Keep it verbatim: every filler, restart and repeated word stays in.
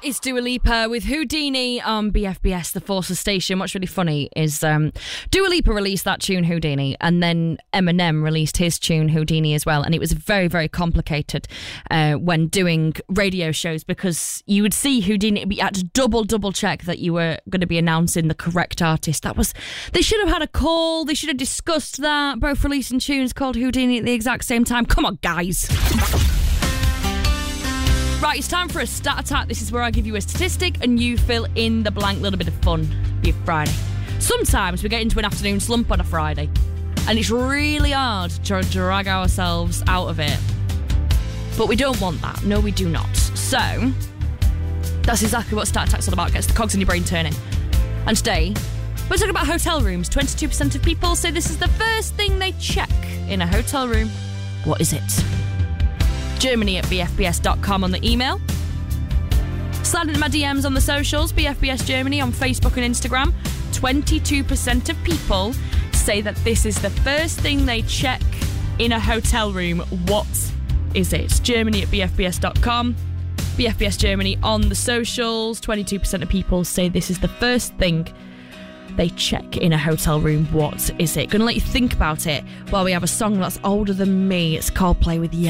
It's Dua Lipa with Houdini on B F B S, the Forces station. What's really funny is um, Dua Lipa released that tune, Houdini, and then Eminem released his tune, Houdini, as well. And it was very, very complicated uh, when doing radio shows because you would see Houdini, you had to double, double check that you were going to be announcing the correct artist. That was, they should have had a call. They should have discussed that. Both releasing tunes called Houdini at the exact same time. Come on, guys. Right, it's time for a stat attack. This is where I give you a statistic and you fill in the blank. Little bit of fun. Be a Friday. Sometimes we get into an afternoon slump on a Friday and it's really hard to drag ourselves out of it. But we don't want that. No, we do not. So, that's exactly what stat attack's all about. Gets the cogs in your brain turning. And today, we're talking about hotel rooms. twenty-two percent of people say this is the first thing they check in a hotel room. What is it? Germany at b f b s dot com on the email. Slide into my D Ms on the socials, B F B S Germany on Facebook and Instagram. twenty-two percent of people say that this is the first thing they check in a hotel room. What is it? Germany at b f b s dot com. B F B S Germany on the socials. twenty-two percent of people say this is the first thing they check in a hotel room. What is it? Gonna let you think about it while we have a song that's older than me. It's Coldplay with Yeah.